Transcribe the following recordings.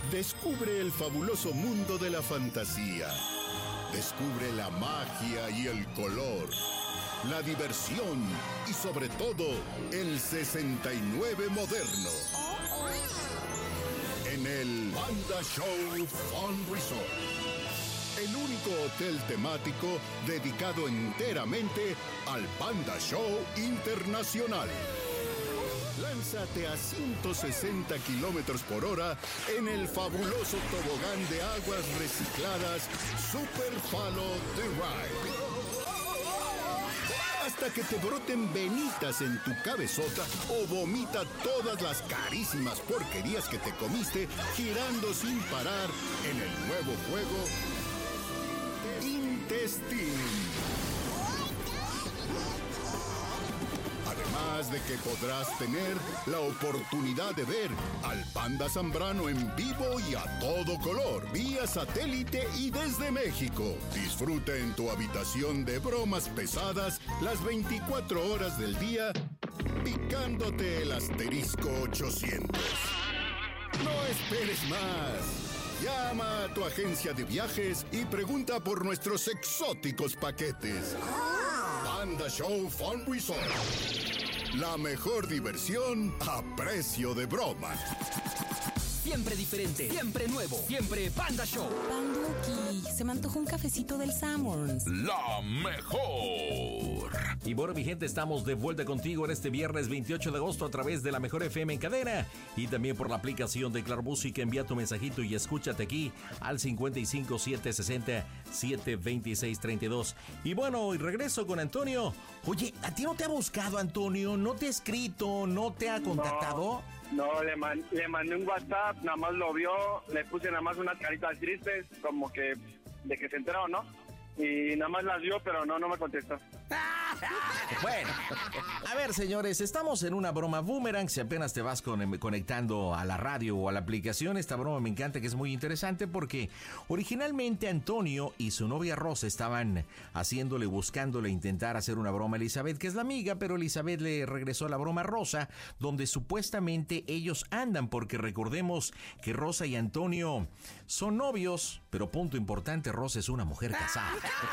Descubre el fabuloso mundo de la fantasía. Descubre la magia y el color, la diversión y sobre todo el 69 moderno. En el Panda Show Fun Resort. El único hotel temático dedicado enteramente al Panda Show Internacional. Lánzate a 160 kilómetros por hora en el fabuloso tobogán de aguas recicladas Super Follow the Ride. Hasta que te broten venitas en tu cabezota o vomita todas las carísimas porquerías que te comiste girando sin parar en el nuevo juego Intestine. Además de que podrás tener la oportunidad de ver al Panda Zambrano en vivo y a todo color, vía satélite y desde México. Disfruta en tu habitación de bromas pesadas las 24 horas del día, picándote el asterisco 800. No esperes más. Llama a tu agencia de viajes y pregunta por nuestros exóticos paquetes. Panda Show Fun Resort. La mejor diversión a precio de broma. Siempre diferente, siempre nuevo, siempre Panda Show. Panduki, se me antojó un cafecito del Summers. La mejor. Y bueno, mi gente, estamos de vuelta contigo en este viernes 28 de agosto a través de la Mejor FM en cadena y también por la aplicación de Claro Música. Envía tu mensajito y escúchate aquí al 55 760 726 32. Y bueno, y regreso con Antonio. Oye, ¿a ti no te ha buscado, Antonio? ¿No te ha escrito? ¿No te ha contactado? No, le mandé un WhatsApp, nada más lo vio, le puse nada más unas caritas tristes, como que de que se enteró, ¿no? Y nada más las vio, pero no me contestó. Bueno, a ver, señores, estamos en una broma boomerang. Si apenas te vas conectando a la radio o a la aplicación, esta broma me encanta, que es muy interesante porque originalmente Antonio y su novia Rosa estaban buscándole intentar hacer una broma a Elizabeth, que es la amiga, pero Elizabeth le regresó la broma a Rosa, donde supuestamente ellos andan, porque recordemos que Rosa y Antonio son novios, pero punto importante, Rosa es una mujer casada.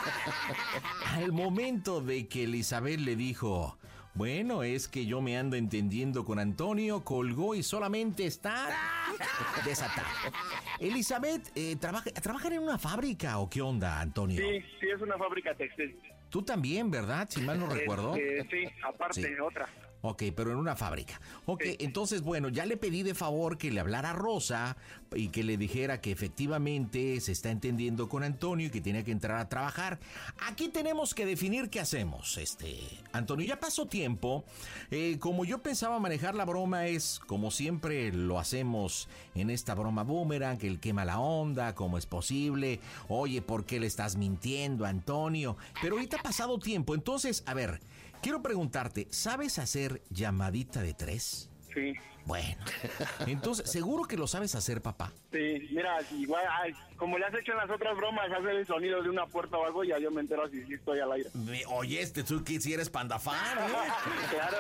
Al momento de que Elizabeth le dijo, bueno, es que yo me ando entendiendo con Antonio, colgó y solamente está desatada. Elizabeth, ¿trabajan en una fábrica o qué onda, Antonio? Sí, es una fábrica textil. Tú también, ¿verdad? Si mal no recuerdo. Sí, aparte sí. Otra. Ok, pero en una fábrica. Ok, sí. Entonces, bueno, ya le pedí de favor que le hablara a Rosa y que le dijera que efectivamente se está entendiendo con Antonio y que tiene que entrar a trabajar. Aquí tenemos que definir qué hacemos, Antonio. Ya pasó tiempo. Como yo pensaba manejar la broma es como siempre lo hacemos en esta broma boomerang, que él quema la onda, cómo es posible. Oye, ¿por qué le estás mintiendo, Antonio? Pero ahorita ha pasado tiempo, entonces, a ver, quiero preguntarte, ¿sabes hacer llamadita de 3? Sí. Bueno, entonces, ¿seguro que lo sabes hacer, papá? Sí, mira, igual, como le has hecho en las otras bromas, hacer el sonido de una puerta o algo, ya yo me entero si sí estoy al aire. Oye, tú que si eres pandafán, ¿eh? Claro.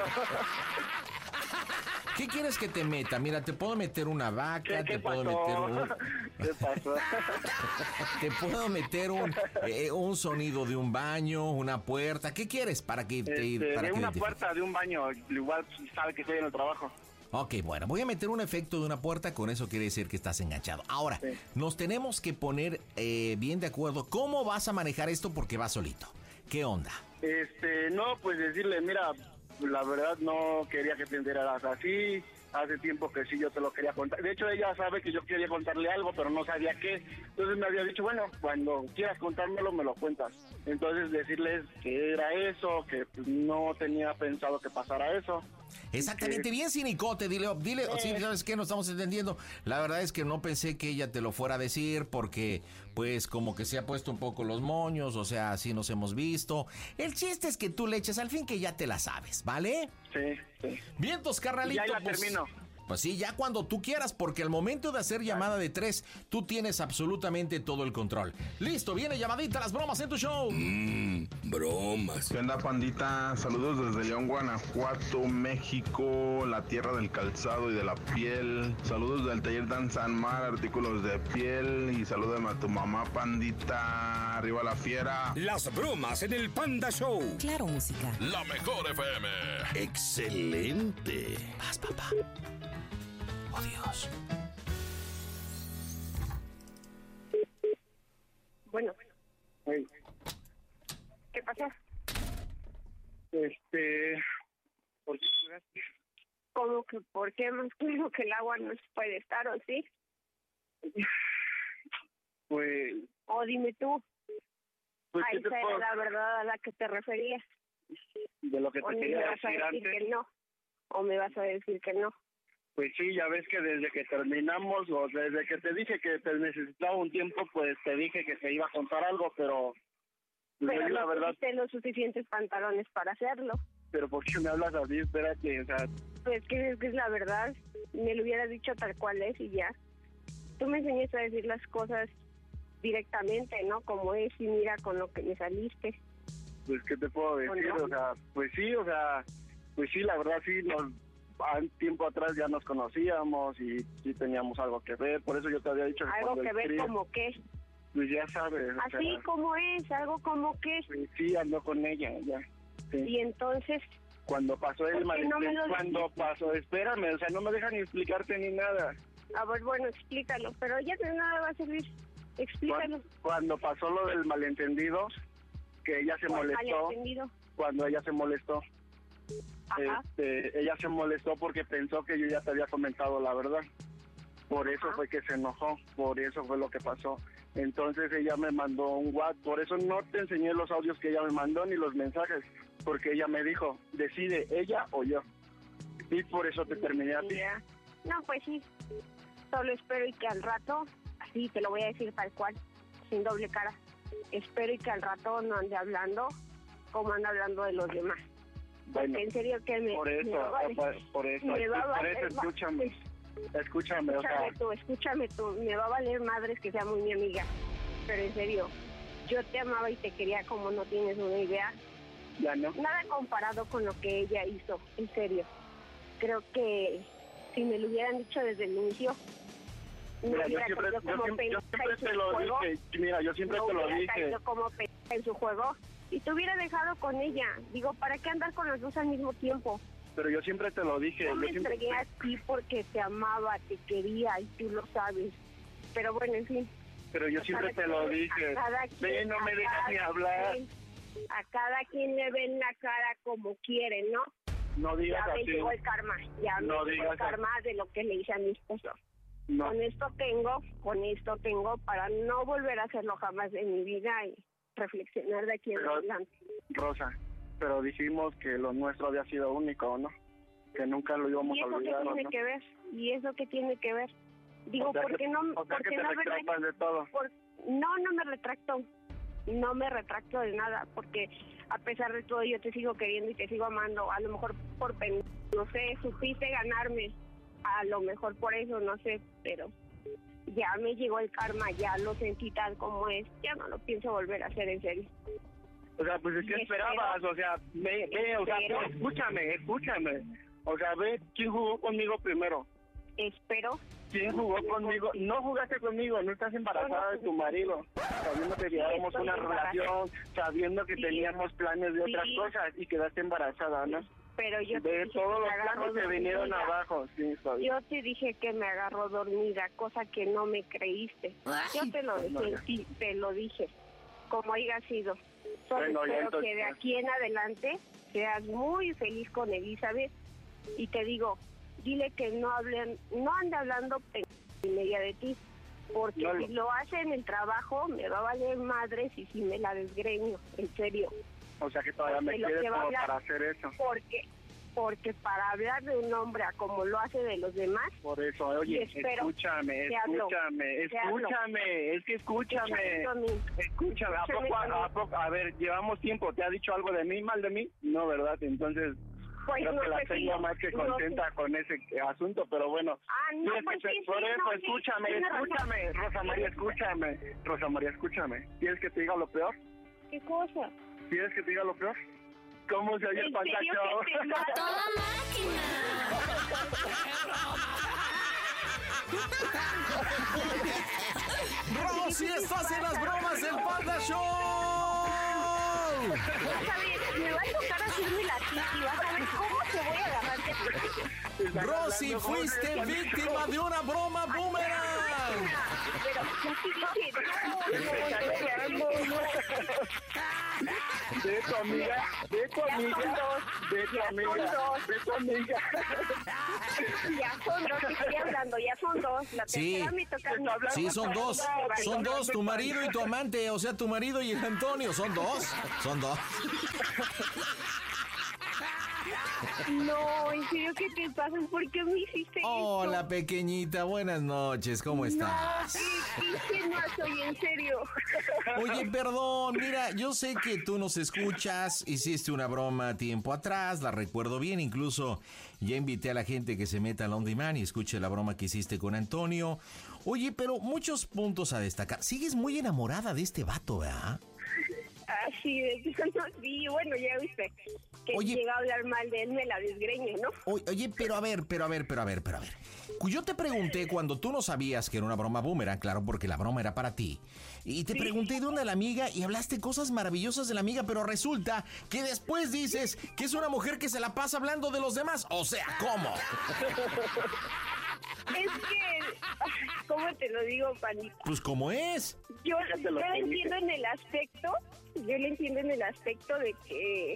¿Qué quieres que te meta? Mira, te puedo meter una vaca, ¿Qué puedo pasó? meter un... ¿Qué pasó? Te puedo meter un sonido de un baño, una puerta. ¿Qué quieres para que de una puerta de un baño, igual sabe que estoy en el trabajo. Ok, bueno, voy a meter un efecto de una puerta, con eso quiere decir que estás enganchado. Ahora, sí, nos tenemos que poner bien de acuerdo. ¿Cómo vas a manejar esto? Porque vas solito. ¿Qué onda? No, pues decirle, mira, la verdad no quería que te enteraras así. Hace tiempo que sí yo te lo quería contar. De hecho, ella sabe que yo quería contarle algo, pero no sabía qué. Entonces me había dicho, bueno, cuando quieras contármelo, me lo cuentas. Entonces decirles que era eso, que pues, no tenía pensado que pasara eso. Exactamente, bien cinicote, dile, sí, ¿sabes qué? No estamos entendiendo. La verdad es que no pensé que ella te lo fuera a decir porque, pues, como que se ha puesto un poco los moños, o sea, así nos hemos visto. El chiste es que tú le eches al fin que ya te la sabes, ¿vale? Sí. Vientos, carnalito. Ya termino. Pues sí, ya cuando tú quieras, porque al momento de hacer llamada de 3, tú tienes absolutamente todo el control. Listo, viene llamadita, las bromas en tu show. Bromas. ¿Qué onda, pandita? Saludos desde León, Guanajuato, México, la tierra del calzado y de la piel. Saludos del taller Dan San Mar, artículos de piel. Y salúdame a tu mamá, pandita. Arriba la fiera. Las bromas en el Panda Show. Claro, música. La mejor FM. Excelente. Vas, papá. Oh, Dios. Bueno, Ey, ¿qué pasó? ¿por qué jugaste? ¿Cómo que por qué? Más claro que el agua no se puede estar, ¿o sí? Pues, O dime tú, pues a ¿qué te esa puedo- era la verdad a la que te referías. de lo que O te me quería vas a decir decir antes? que no. O me vas a decir que no. Pues sí, ya ves que desde que terminamos o desde que te dije que te necesitaba un tiempo, pues te dije que te iba a contar algo, pero Pero yo la no verdad, tuviste los suficientes pantalones para hacerlo. pero ¿por qué me hablas así? Espérate, o sea, Pues que es la verdad. Me lo hubieras dicho tal cual es y ya. Tú me enseñaste a decir las cosas directamente, ¿no? Como es y mira con lo que me saliste. pues ¿qué te puedo decir? no? O sea, pues sí, la verdad sí, tiempo atrás ya nos conocíamos y sí teníamos algo que ver, por eso yo te había dicho que Algo cuando que ver escribas, como qué. pues ya sabes, o Así sea, como es, algo como que. pues sí, ando con ella, ya. Sí. Y entonces, Cuando pasó el ¿por qué no me malentendido, lo cuando dijiste? pasó, espérame, o sea, no me dejan ni explicarte ni nada. a ver, bueno, explícalo. Pero ya de nada va a servir. Explícalo. Cuando pasó lo del malentendido, que ella se ¿Cuál molestó, malentendido? cuando ella se molestó, Ajá. ella se molestó porque pensó que yo ya te había comentado la verdad. Por eso Ajá. fue que se enojó, por eso fue lo que pasó. Entonces ella me mandó un WhatsApp, por eso no te enseñé los audios que ella me mandó ni los mensajes, porque ella me dijo, decide ella o yo. Y por eso te terminé a ti. Ya. No, pues sí. Solo espero y que al rato, así te lo voy a decir tal cual, sin doble cara. Espero y que al rato no ande hablando como anda hablando de los demás. Porque Bueno, en serio que me... por eso, me va a valer- por eso, me va a por valer eso escúchame, o sea, Escúchame tú, me va a valer madres que sea muy mi amiga, pero en serio, yo te amaba y te quería como no tienes una idea, ya no. nada comparado con lo que ella hizo, en serio. Creo que si me lo hubieran dicho desde el inicio, no Mira, yo hubiera siempre, caído como yo pendeja siempre en su te lo juego, dije, mira, yo siempre no te lo hubiera dije. caído como pendeja en su juego y te hubiera dejado con ella. Digo, ¿para qué andar con los dos al mismo tiempo? Pero yo siempre te lo dije. Yo Yo me siempre, entregué a ti porque te amaba, te quería y tú lo sabes. Pero bueno, en fin. pero yo siempre te lo dije. A cada Ve, quien- no me a dejas cada ni hablar. quien- A cada quien le ven la cara como quiere, ¿no? No digas Ya me así. llegó el karma. Ya No me llegó digas el karma de lo que le hice a mi esposo. No, Con esto tengo para no volver a hacerlo jamás en mi vida y reflexionar de aquí en Pero- adelante. Rosa, pero dijimos que lo nuestro había sido único, ¿o no? Que nunca lo íbamos ¿Y a eso qué olvidar, ¿o tiene no? que ver? ¿Y eso qué tiene que ver? Digo, O sea ¿por que- qué no, o sea por que qué te no me retractas de todo. No me retracto. No me retracto de nada, porque a pesar de todo yo te sigo queriendo y te sigo amando. A lo mejor no sé, supiste ganarme. A lo mejor por eso, no sé, pero ya me llegó el karma, ya lo sentí tal como es. Ya no lo pienso volver a hacer, en serio. O sea, pues es que Y esperabas, o sea, ve, o sea, espero- escúchame. O sea, ve, ¿quién jugó conmigo primero? Espero. ¿Quién jugó conmigo? No jugaste conmigo, no estás embarazada de tu marido, sabiendo que llevábamos estoy una embarazada. relación, sabiendo que Sí. teníamos planes de otras Sí. cosas y quedaste embarazada, ¿no? Pero yo te De dije todos que los me agarró planes se vinieron dormida. abajo, sí, está bien. Yo te dije que me agarró dormida, cosa que no me creíste. Yo te lo no, ya. sentí, te lo dije, como haya sido. Solo Bueno, ya espero entonces- que de aquí en adelante seas muy feliz con Elizabeth. Y te digo, dile que no ande hablando media de ti. Porque No, si lo hace en el trabajo, me va a valer madres y si me la desgreño, en serio. O sea que todavía me de lo quieres que va a como hablar. para hacer eso. Porque para hablar de un hombre a como lo hace de los demás, Por eso, oye, espero. escúchame, Te hablo. Te hablo. es que escúchame. Escúchame, Escúchame a a mí. ver, llevamos tiempo, ¿te ha dicho algo de mí, mal de mí? No, ¿verdad? Entonces, Pues creo no que la sé si- tengo más que contenta con ese asunto, pero bueno. no, Tienes pues que sí, por sí, eso, no, sí, escúchame, tienes razón. Rosa María, escúchame. ¿Quieres que te diga lo peor? ¿Qué cosa? ¿Quieres que te diga lo peor? ¿Cómo se oye el ¿En serio pantacho? que te mata? ¡Toda máquina! ¡Rosy, estás en las bromas del Panda Show! Vas a ver, me va a tocar hacerme la tiki, vas a ver cómo te voy a agarrar de Rosy, fuiste víctima de una broma boomerang. Pero ya te dije, no. De tu amiga. Ya son dos, te estoy hablando, ya son dos. La Sí. tercera me toca a mí. Sí, son dos, tu marido y tu amante, o sea, tu marido y el Antonio, son dos. No, en serio, ¿qué te pasa? ¿Por qué me hiciste esto? Hola, pequeñita, buenas noches, ¿cómo estás? No, ¿qué no soy en serio? Oye, perdón, mira, yo sé que tú nos escuchas, hiciste una broma tiempo atrás, la recuerdo bien, incluso ya invité a la gente que se meta al On Demand y escuche la broma que hiciste con Antonio. Oye, pero muchos puntos a destacar. Sigues muy enamorada de este vato, ¿verdad? Así de sí, bueno, ya viste que Oye. llega a hablar mal de él, me la desgreño, ¿no? Oye, pero a ver. Yo te pregunté cuando tú no sabías que era una broma boomerang, claro, porque la broma era para ti. Y te pregunté de dónde era la amiga y hablaste cosas maravillosas de la amiga, pero resulta que después dices que es una mujer que se la pasa hablando de los demás. O sea, ¿cómo? Es que, ¿cómo te lo digo, panita? Pues, ¿cómo es? Yo lo entiendo en el aspecto, de que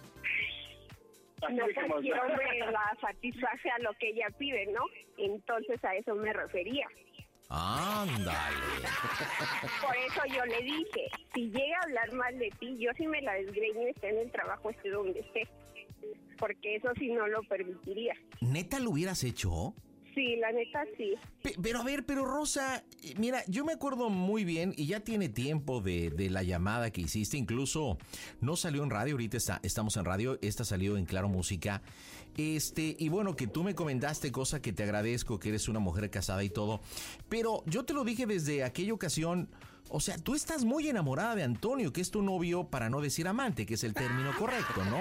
no cualquier hombre la satisface a lo que ella pide, ¿no? Entonces a eso me refería. Ándale. Por eso yo le dije, si llega a hablar mal de ti, yo sí me la desgreño, esté en el trabajo, esté donde esté. Porque eso sí no lo permitiría. ¿Neta lo hubieras hecho? Sí, la neta sí. Pero Rosa, mira, yo me acuerdo muy bien y ya tiene tiempo de la llamada que hiciste, incluso no salió en radio, ahorita estamos en radio, esta salió en Claro Música, y bueno, que tú me comentaste, cosa que te agradezco, que eres una mujer casada y todo, pero yo te lo dije desde aquella ocasión. O sea, tú estás muy enamorada de Antonio, que es tu novio, para no decir amante, que es el término correcto, ¿no?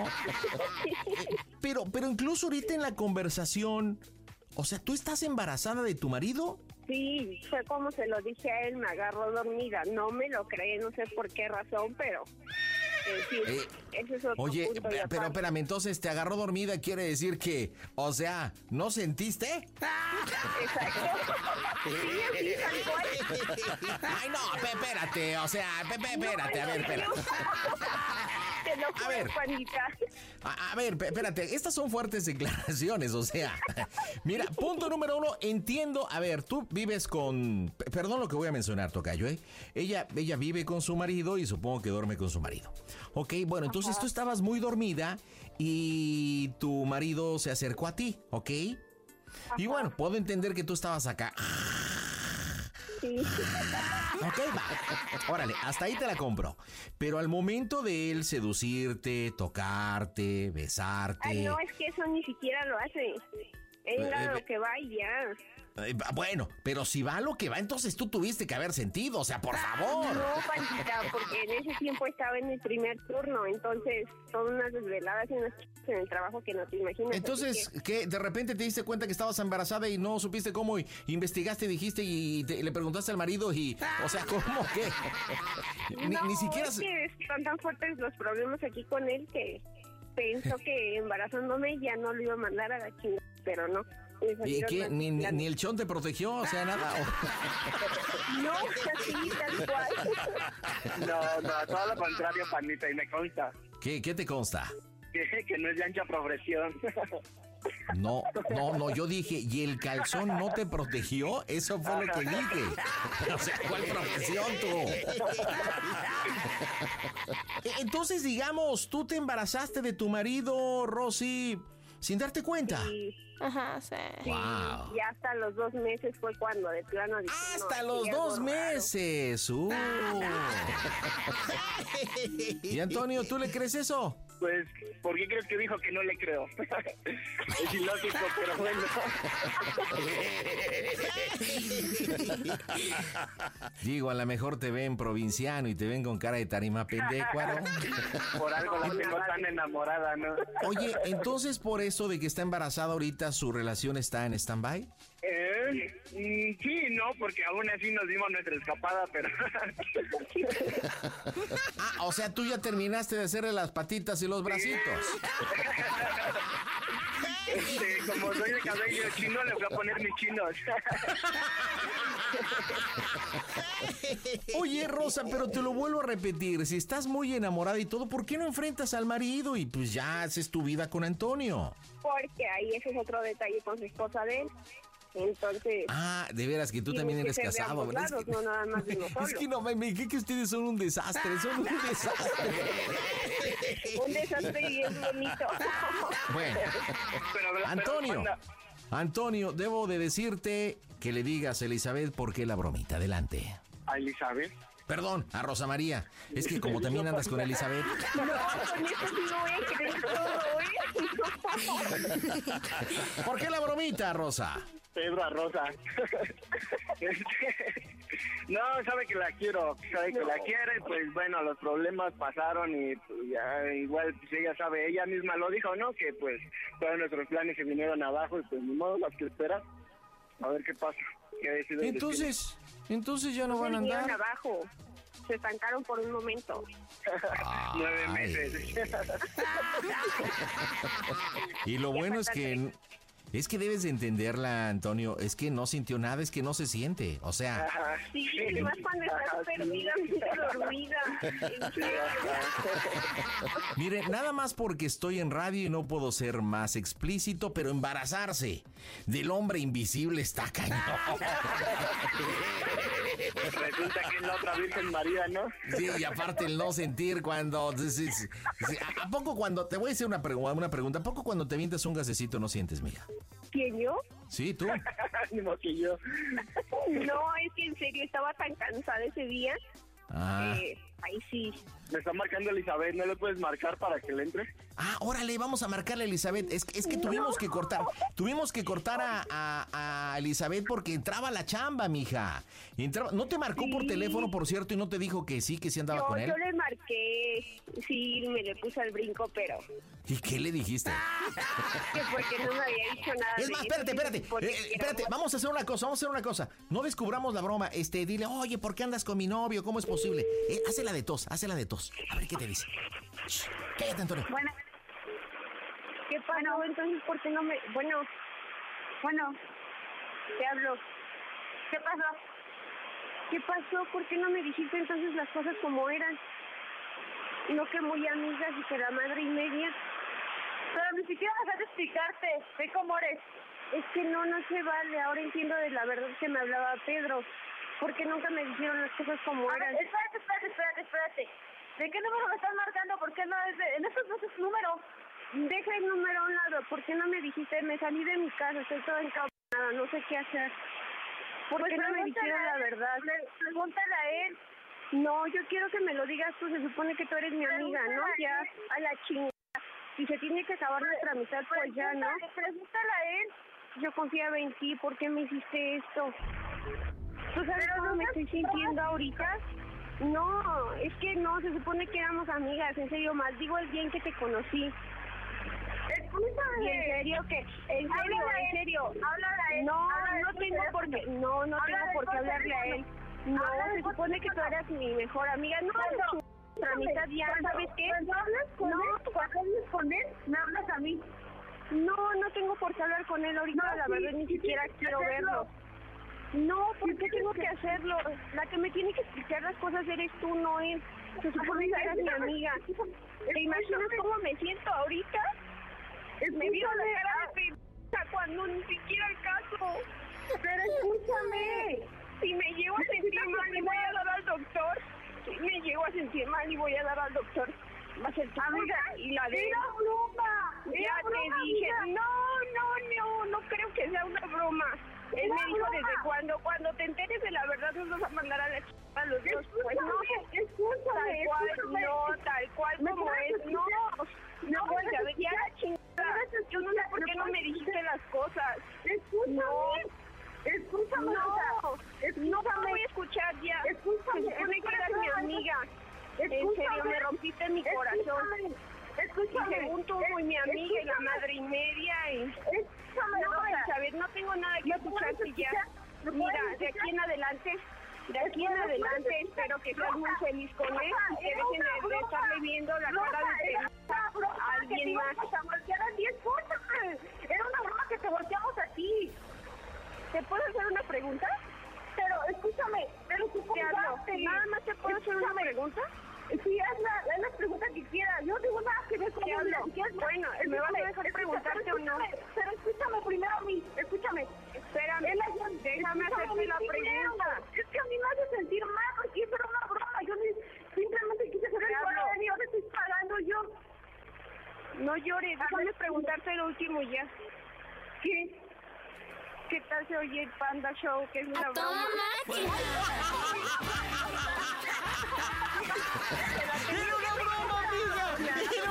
Pero incluso ahorita en la conversación, o sea, ¿tú estás embarazada de tu marido? Sí, fue como se lo dije a él, me agarró dormida. No me lo cree, no sé por qué razón, pero sí, ese es otro Oye, punto de pero aparte. espérame, entonces te agarró dormida, quiere decir que, o sea, ¿no sentiste? Exacto. Sí, así, tal cual. Ay, no, espérate, o sea, espérate, a ver, espérate. Te lo juro, A ver. Juanita. A ver, espérate, estas son fuertes declaraciones, o sea, mira, punto número 1, entiendo, a ver, tú vives con, perdón lo que voy a mencionar, tocayo, ella vive con su marido y supongo que duerme con su marido, ok, bueno, entonces tú estabas muy dormida y tu marido se acercó a ti, ok, y bueno, puedo entender que tú estabas acá. Sí. Ok, va. Órale, hasta ahí te la compro. Pero al momento de él seducirte, tocarte, besarte... Ay, no, es que eso ni siquiera lo hace. Él a lo que va y ya. Bueno, pero si va a lo que va, entonces tú tuviste que haber sentido, o sea, por favor. No, Panchita, porque en ese tiempo estaba en el primer turno, entonces son unas desveladas y unas cosas en el trabajo que no te imaginas. Entonces, ¿qué? ¿De repente te diste cuenta que estabas embarazada y no supiste cómo? Y investigaste, dijiste y le preguntaste al marido y... O sea, ¿cómo qué? Ni siquiera... Es que están tan fuertes los problemas aquí con él que pensó que embarazándome ya no lo iba a mandar a la chingada, pero no. ¿Y qué? ¿Ni el chon te protegió? O sea, nada. No, así, tal cual. No, todo lo contrario, panita, y me consta. ¿Qué te consta? Que no es de ancha progresión. No, yo dije, ¿y el calzón no te protegió? Eso fue lo que dije. O sea, ¿cuál profesión tú? Entonces, digamos, tú te embarazaste de tu marido, Rosy, sin darte cuenta. Sí. Ajá, sí. Wow. Y hasta los 2 meses fue cuando de plano dije, ¡Hasta no, los sí, 2 algo meses! ¿Y Antonio, tú le crees eso? Pues, ¿por qué crees que dijo que no le creo? Es ilógico, pero bueno. Digo, a lo mejor te ven provinciano y te ven con cara de tarima pendecuaro. Por algo la tengo tan enamorada, ¿no? Oye, entonces por eso de que está embarazada ahorita, ¿su relación está en stand-by? Sí, no, porque aún así nos dimos nuestra escapada, pero... O sea, tú ya terminaste de hacerle las patitas y los bracitos. Como soy de cabello chino, le voy a poner mis chinos. Oye, Rosa, pero te lo vuelvo a repetir, si estás muy enamorada y todo, ¿por qué no enfrentas al marido y pues ya haces tu vida con Antonio? Porque ahí ese es otro detalle con su esposa de él. Entonces... De veras que tú también eres casado, ¿verdad? Lados, no nada más de uno solo. Es que no, me dije que ustedes son un desastre, Un desastre y es bonito. Bueno, Antonio, debo de decirte que le digas a Elizabeth por qué la bromita. Adelante. ¿A Elizabeth? Perdón, a Rosa María. Es que como también andas con Elizabeth. No, con eso sí no voy a creer todo, ¿eh? ¿Por qué la bromita, Rosa? Pedro a Rosa. No, sabe que la quiero, sabe que la quiere, pues bueno, los problemas pasaron y pues, ya igual pues ella sabe, ella misma lo dijo, ¿no? Que pues todos nuestros planes se vinieron abajo y pues ni modo, más que esperar. A ver qué pasa. Entonces ya no van a andar. Abajo. Se estancaron por un momento. 9 meses. Y lo bueno es que debes de entenderla, Antonio, es que no sintió nada, es que no se siente, o sea... Sí, más cuando estás perdidamente dormida. Mire, nada más porque estoy en radio y no puedo ser más explícito, pero embarazarse del hombre invisible está cañón. Resulta que es la otra Virgen María, ¿no? Sí, y aparte el no sentir cuando... ¿A poco cuando... Te voy a hacer una pregunta, ¿a poco cuando te avientas un gasecito no sientes, mija? ¿Quién, yo? Sí, tú. No, que yo. No, es que en serio estaba tan cansada ese día. Ahí sí. Me está marcando Elizabeth, ¿no le puedes marcar para que le entre? Órale, vamos a marcarle a Elizabeth. Es que tuvimos que cortar a Elizabeth porque entraba a la chamba, mija. ¿No te marcó por teléfono, por cierto, y no te dijo que sí andaba con él? Yo le marqué, sí, me le puse al brinco, pero... ¿Y qué le dijiste? Que porque no me había dicho nada. Es más, espérate, vamos a hacer una cosa. No descubramos la broma. Dile, oye, ¿por qué andas con mi novio? ¿Cómo es posible? Hácela de tos. A ver qué te dice. Shh, cállate, Antonio. Bueno. ¿Qué pasó? Entonces, ¿por qué no me...? Bueno, te hablo. ¿Qué pasó? ¿Por qué no me dijiste entonces las cosas como eran? No que muy amigas y que la madre y media. Pero ni siquiera vas a explicarte de cómo eres. Es que no se vale. Ahora entiendo de la verdad que me hablaba Pedro. Porque nunca me dijeron las cosas como eran. Espérate. ¿De qué número me estás marcando? ¿Por qué no es en estos no es tu número? Deja el número a un lado. ¿Por qué no me dijiste? Me salí de mi casa, estoy toda encabronada, no sé qué hacer. ¿Por qué no me dijeron la verdad? Pregúntale a él. No, yo quiero que me lo digas tú. Se supone que tú eres mi amiga, ¿no? Ya, a la chingada. Si se tiene que acabar nuestra amistad, pues ya, ¿no? Pregúntale a él. Yo confiaba en ti. ¿Por qué me hiciste esto? ¿Tú sabes cómo me estoy sintiendo ahorita? No, es que no, se supone que éramos amigas, en serio, maldigo el día en que te conocí. Escúchame. Y en serio en serio. Háblale a él. No tengo por qué, no tengo por qué hablarle a él. No, se supone que tú eras mi mejor amiga. No, nuestra amistad ya, ¿sabes qué? Cuando hablas con él, me hablas a mí. No tengo por qué hablar con él ahorita, la verdad ni siquiera quiero verlo. No, ¿por qué tengo que hacerlo? La que me tiene que explicar las cosas eres tú, no él. Se supone que eres mi amiga. ¿Te imaginas cómo me siento ahorita? Me vio la cara de p*** cuando ni siquiera el caso. Pero escúchame. Si me llego a sentir mal y voy a dar al doctor. Va a ser tu amiga y la de... ¡Era broma! Ya te dije. No creo que sea una broma. Él me dijo desde cuando te enteres de la verdad nos vas a mandar a la chica los dos. Pues no, escúchame, tal cual como es, no. No te voy a escuchar ya. Escúchame. Se supone que eras mi amiga. En serio, me rompiste mi corazón. Escúchame. Y según tú, muy mi amiga y la madre y media. Escúchame, No, Rosa. Elizabeth, no tengo nada que escucharte ya. Mira, de aquí en adelante espero que seas muy feliz con él y que dejen de estarle viendo la cara de a alguien más. Escúchame, era una broma que te volteamos a ti. ¿Te puedo hacer una pregunta? Pero escúchame, pero tú Te hablo. contaste. ¿Nada más te puedo hacer una pregunta? Sí, haz la pregunta que quieras. Yo tengo nada que ver con Te hablo. eso. Bueno, ¿me vas a dejar preguntarte o no? Pero escúchame primero a mí. Escúchame. Espérame, déjame hacerte la pregunta. Es que a mí me hace sentir mal porque eso era una broma. Yo simplemente quise hacer el favor y ahora estoy pagando yo. No llores, déjame preguntarte lo último ya. ¿Qué tal se oye el Panda Show? Que es una broma. ¡Era una broma, amiga!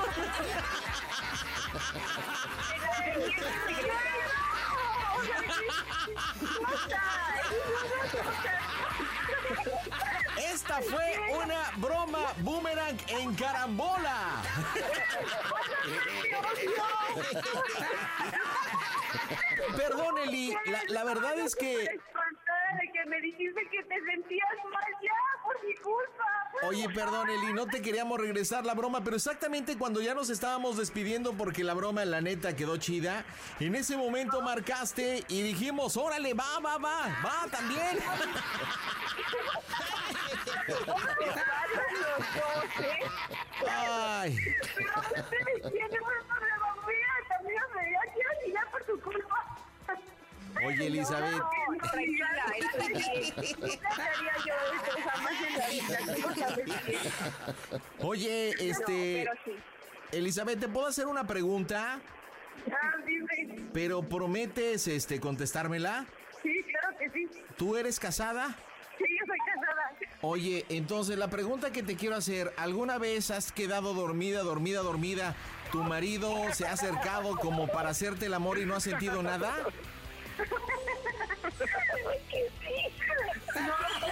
Esta fue una broma boomerang en carambola. Perdón, Eli, la verdad es que... De que me dijiste que te sentías mal ya por mi culpa. Oye, perdón, Eli, no te queríamos regresar la broma, pero exactamente cuando ya nos estábamos despidiendo porque la broma, la neta, quedó chida, en ese momento marcaste y dijimos, órale, va también. Ay. Pero ustedes tienen un problema mío, también me quiero y ya por tu culpa. Oye, Elizabeth. No, tranquila, estoy bien. Nunca haría yo eso jamás en la vida. ¿Cómo sabes bien? Oye, Pero sí. Elizabeth, ¿te puedo hacer una pregunta? Dime. Pero prometes, contestármela. Sí, claro que sí. ¿Tú eres casada? Sí, yo soy casada. Oye, entonces la pregunta que te quiero hacer, ¿alguna vez has quedado dormida? ¿Tu marido se ha acercado como para hacerte el amor y no has sentido nada? Que sí. No,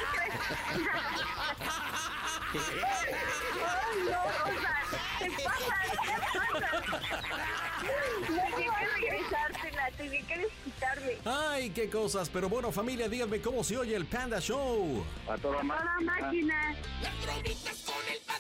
ay, no, Rosa, ¿qué pasa? Tenía que regresártela, tenía que desquitarme. Ay, qué cosas, pero bueno, familia, díganme cómo se oye el Panda Show. A toda máquina. máquina. Las bromitas con el